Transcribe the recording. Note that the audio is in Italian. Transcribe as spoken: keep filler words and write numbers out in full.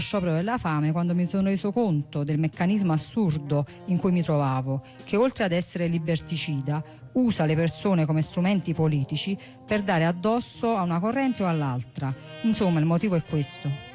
sciopero della fame quando mi sono reso conto del meccanismo assurdo in cui mi trovavo, che oltre ad essere liberticida usa le persone come strumenti politici per dare addosso a una corrente o all'altra. Insomma, il motivo è questo.